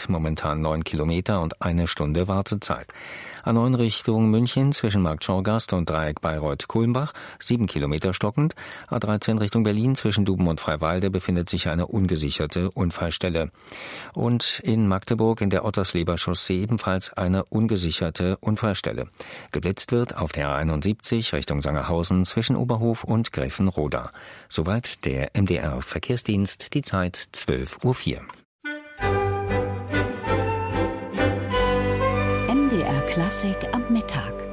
stockend, momentan 9 Kilometer und 1 Stunde Wartezeit. A9 Richtung München zwischen Marktschorgast und Dreieck Bayreuth-Kulmbach 7 Kilometer stockend. A13 Richtung Berlin zwischen Duben und Freiwalde befindet sich eine ungesicherte Unfallstelle. Und in Magdeburg in der Ottersleber Chaussee ebenfalls eine ungesicherte Unfallstelle. Geblitzt wird auf der A71 Richtung Sangerhausen zwischen Oberhof und Gräfenroda. Soweit der MDR-Verkehrsdienst, die Zeit 12:04 Uhr. MDR Klassik am Mittag.